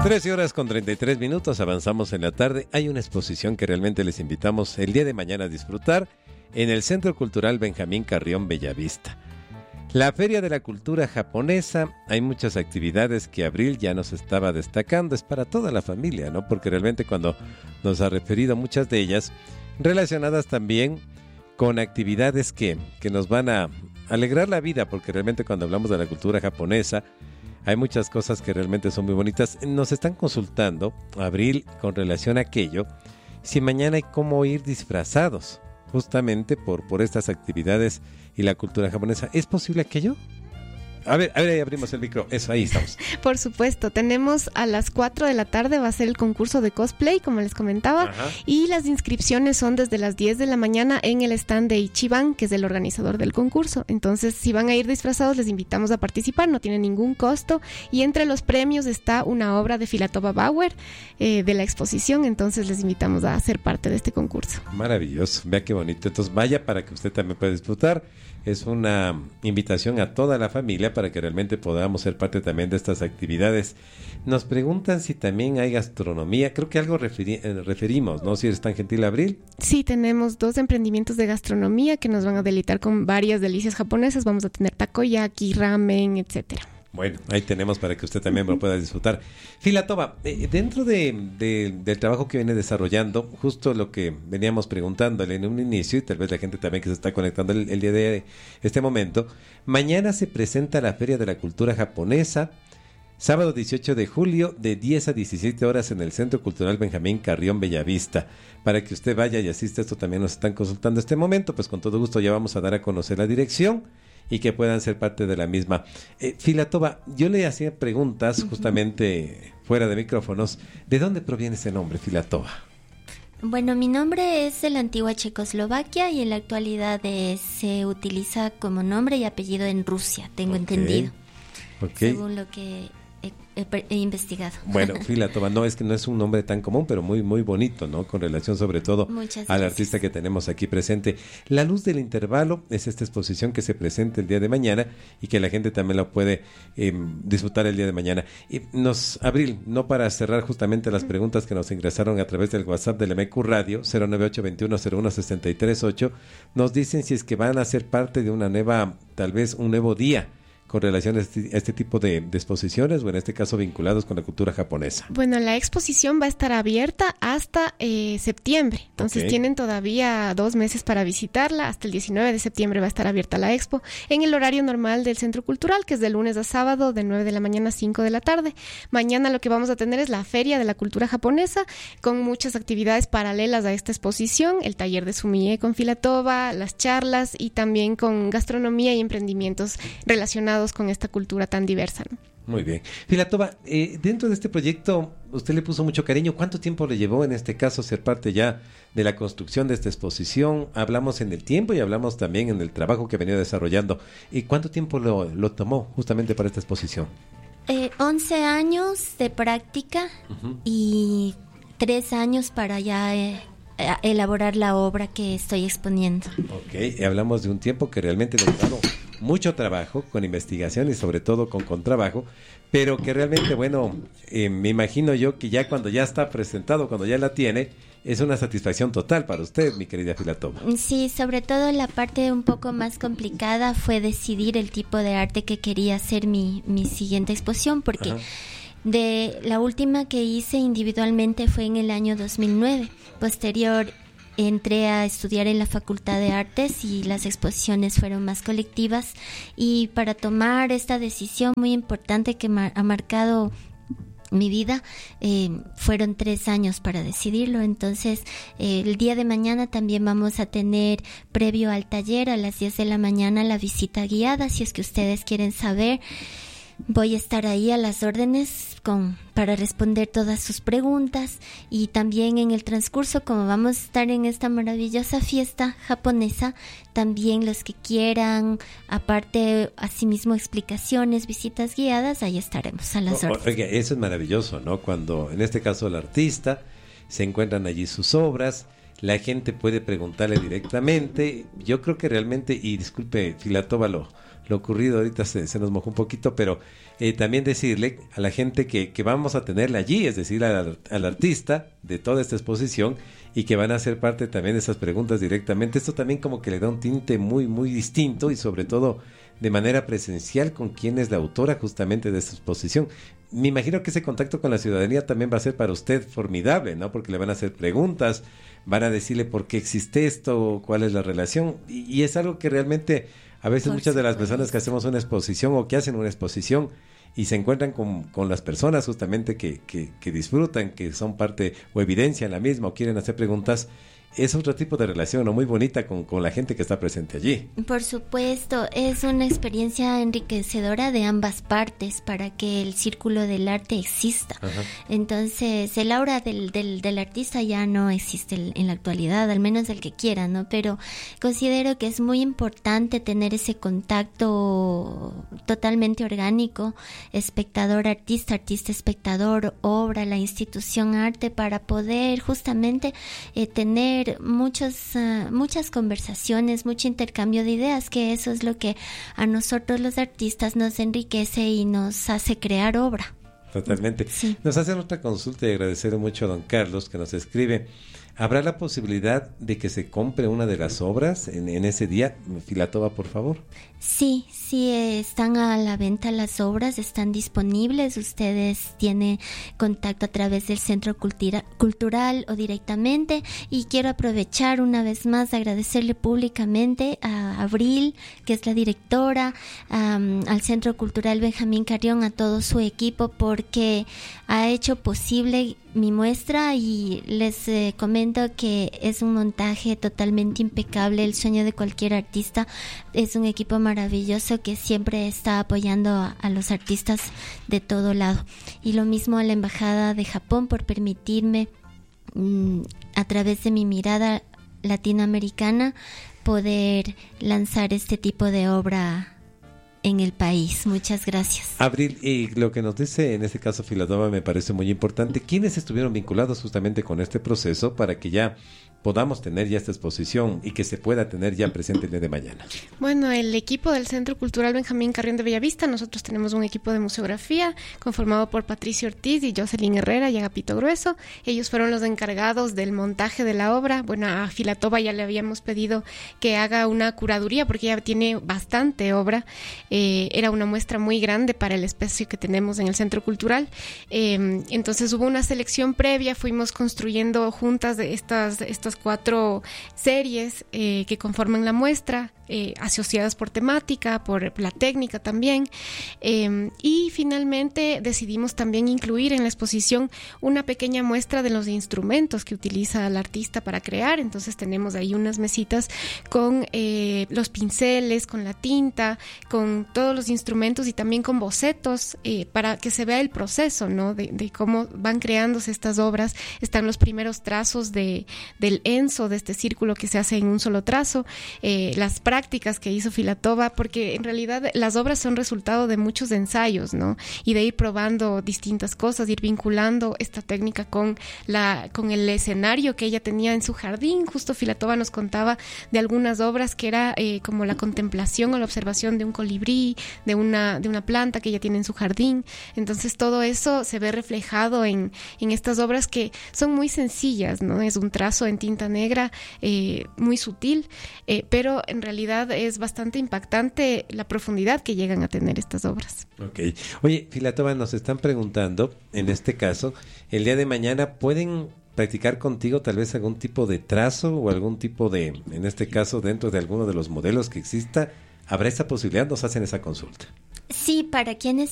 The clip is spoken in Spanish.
13:33, avanzamos en la tarde. Hay una exposición que realmente les invitamos el día de mañana a disfrutar en el Centro Cultural Benjamín Carrión Bellavista. La Feria de la Cultura Japonesa, hay muchas actividades que Abril ya nos estaba destacando, es para toda la familia, ¿no? Porque realmente cuando nos ha referido muchas de ellas, relacionadas también con actividades que nos van a alegrar la vida, porque realmente cuando hablamos de la cultura japonesa, hay muchas cosas que realmente son muy bonitas. Nos están consultando, Abril, con relación a aquello, si mañana hay cómo ir disfrazados, justamente por estas actividades y la cultura japonesa. ¿Es posible aquello? A ver, ahí abrimos el micro. Eso, ahí estamos. Por supuesto, tenemos a las 4 de la tarde va a ser el concurso de cosplay, como les comentaba. Ajá. Y las inscripciones son desde las 10 de la mañana en el stand de Ichiban, que es el organizador del concurso. Entonces, si van a ir disfrazados, les invitamos a participar, no tiene ningún costo. Y entre los premios está una obra de Filatova Bauer de la exposición, entonces les invitamos a ser parte de este concurso. Maravilloso, vea qué bonito. Entonces vaya para que usted también pueda disfrutar. Es una invitación a toda la familia para que realmente podamos ser parte también de estas actividades. Nos preguntan si también hay gastronomía. Creo que algo referimos, ¿no? Si eres tan gentil, Abril. Sí, tenemos 2 emprendimientos de gastronomía que nos van a deleitar con varias delicias japonesas. Vamos a tener takoyaki, ramen, etcétera. Bueno, ahí tenemos para que usted también lo pueda disfrutar. Filatova, dentro del trabajo que viene desarrollando, justo lo que veníamos preguntándole en un inicio, y tal vez la gente también que se está conectando el día de este momento, mañana se presenta la Feria de la Cultura Japonesa, sábado 18 de julio, de 10 a 17 horas en el Centro Cultural Benjamín Carrión Bellavista. Para que usted vaya y asista, esto también nos están consultando este momento, pues con todo gusto ya vamos a dar a conocer la dirección y que puedan ser parte de la misma. Filatova, yo le hacía preguntas justamente fuera de micrófonos. ¿De dónde proviene ese nombre, Filatova? Bueno, mi nombre es de la antigua Checoslovaquia y en la actualidad se utiliza como nombre y apellido en Rusia, tengo entendido. Según lo que he investigado. Bueno, Filatova, no, es que no es un nombre tan común, pero muy, muy bonito, ¿no? Con relación sobre todo al artista que tenemos aquí presente. La Luz del Intervalo es esta exposición que se presenta el día de mañana y que la gente también la puede disfrutar el día de mañana. Y Abril, no para cerrar justamente las preguntas que nos ingresaron a través del WhatsApp del MQ Radio, 098-2101-638, nos dicen si es que van a ser parte de una nueva, tal vez un nuevo día con relación a este tipo de exposiciones, o en este caso vinculados con la cultura japonesa. Bueno, la exposición va a estar abierta hasta septiembre, entonces tienen todavía 2 meses para visitarla. Hasta el 19 de septiembre va a estar abierta la expo en el horario normal del Centro Cultural, que es de lunes a sábado, de 9 de la mañana a 5 de la tarde. Mañana lo que vamos a tener es la Feria de la Cultura Japonesa, con muchas actividades paralelas a esta exposición, el taller de sumie con Filatova, las charlas y también con gastronomía y emprendimientos relacionados con esta cultura tan diversa, ¿no? Muy bien. Filatova, dentro de este proyecto, usted le puso mucho cariño. ¿Cuánto tiempo le llevó en este caso ser parte ya de la construcción de esta exposición? Hablamos en el tiempo y hablamos también en el trabajo que ha venido desarrollando. ¿Y cuánto tiempo lo tomó justamente para esta exposición? 11 años de práctica y 3 años para ya elaborar la obra que estoy exponiendo. Ok, hablamos de un tiempo que realmente le ha llevado mucho trabajo, con investigación y sobre todo con contrabajo, pero que realmente, bueno, me imagino yo que ya cuando ya está presentado, cuando ya la tiene, es una satisfacción total para usted, mi querida Filatova. Sí, sobre todo la parte un poco más complicada fue decidir el tipo de arte que quería hacer mi siguiente exposición, porque de la última que hice individualmente fue en el año 2009. Posterior entré a estudiar en la Facultad de Artes y las exposiciones fueron más colectivas, y para tomar esta decisión muy importante que ha marcado mi vida, fueron 3 años para decidirlo. Entonces el día de mañana también vamos a tener, previo al taller, a las 10 de la mañana, la visita guiada. Si es que ustedes quieren saber, voy a estar ahí a las órdenes para responder todas sus preguntas, y también en el transcurso, como vamos a estar en esta maravillosa fiesta japonesa, también los que quieran, aparte, asimismo explicaciones, visitas guiadas, ahí estaremos a las órdenes. Oiga, eso es maravilloso, ¿no? Cuando en este caso el artista, se encuentran allí sus obras, la gente puede preguntarle directamente. Yo creo que realmente, y disculpe, Filatova, lo ocurrido ahorita se nos mojó un poquito, pero también decirle a la gente que vamos a tenerla allí, es decir, al artista de toda esta exposición, y que van a ser parte también de esas preguntas directamente. Esto también como que le da un tinte muy, muy distinto, y sobre todo de manera presencial con quien es la autora justamente de esta exposición. Me imagino que ese contacto con la ciudadanía también va a ser para usted formidable, ¿no? Porque le van a hacer preguntas, van a decirle por qué existe esto, cuál es la relación, y es algo que realmente a veces muchas de las personas que hacemos una exposición o que hacen una exposición y se encuentran con las personas justamente que disfrutan, que son parte o evidencian la misma o quieren hacer preguntas, es otro tipo de relación, ¿no? Muy bonita con la gente que está presente allí. Por supuesto, es una experiencia enriquecedora de ambas partes para que el círculo del arte exista. Ajá. Entonces, el aura del artista ya no existe en la actualidad, al menos el que quiera, ¿no? Pero considero que es muy importante tener ese contacto totalmente orgánico, espectador-artista, artista-espectador, obra, la institución arte, para poder justamente tener muchas conversaciones, mucho intercambio de ideas, que eso es lo que a nosotros los artistas nos enriquece y nos hace crear obra. Totalmente. Sí. Nos hacen otra consulta y agradecer mucho a don Carlos que nos escribe. ¿Habrá la posibilidad de que se compre una de las obras en ese día? Filatova, por favor. Sí, están a la venta las obras, están disponibles. Ustedes tienen contacto a través del Centro Cultural o directamente. Y quiero aprovechar una vez más, agradecerle públicamente a Abril, que es la directora, al Centro Cultural Benjamín Carrión, a todo su equipo, porque ha hecho posible mi muestra, y les comento que es un montaje totalmente impecable. El sueño de cualquier artista. Es un equipo maravilloso que siempre está apoyando a los artistas de todo lado. Y lo mismo a la Embajada de Japón por permitirme, a través de mi mirada latinoamericana, poder lanzar este tipo de obra en el país. Muchas gracias. Abril, y lo que nos dice en este caso Filatova me parece muy importante. ¿Quiénes estuvieron vinculados justamente con este proceso para que ya podamos tener ya esta exposición y que se pueda tener ya presente el día de mañana? Bueno, el equipo del Centro Cultural Benjamín Carrión de Bellavista, nosotros tenemos un equipo de museografía conformado por Patricio Ortiz y Jocelyn Herrera y Agapito Grueso. Ellos fueron los encargados del montaje de la obra. Bueno, a Filatova ya le habíamos pedido que haga una curaduría porque ella tiene bastante obra. Era una muestra muy grande para el espacio que tenemos en el Centro Cultural. Entonces hubo una selección previa, fuimos construyendo juntas de estas 4 series que conforman la muestra, asociadas por temática, por la técnica también, y finalmente decidimos también incluir en la exposición una pequeña muestra de los instrumentos que utiliza el artista para crear. Entonces tenemos ahí unas mesitas con los pinceles, con la tinta, con todos los instrumentos y también con bocetos, para que se vea el proceso, ¿no? de cómo van creándose estas obras. Están los primeros trazos del enso, de este círculo que se hace en un solo trazo, las prácticas que hizo Filatova, porque en realidad las obras son resultado de muchos ensayos, ¿no? Y de ir probando distintas cosas, ir vinculando esta técnica con el escenario que ella tenía en su jardín. Justo Filatova nos contaba de algunas obras que era como la contemplación o la observación de un colibrí, de una planta que ella tiene en su jardín. Entonces todo eso se ve reflejado en estas obras que son muy sencillas, ¿no? Es un trazo en tinta negra muy sutil, pero en realidad es bastante impactante la profundidad que llegan a tener estas obras. Ok. Oye, Filatova, nos están preguntando, en este caso, el día de mañana, ¿pueden practicar contigo tal vez algún tipo de trazo o algún tipo de, en este caso, dentro de alguno de los modelos que exista? ¿Habrá esa posibilidad? ¿Nos hacen esa consulta? Sí, para quienes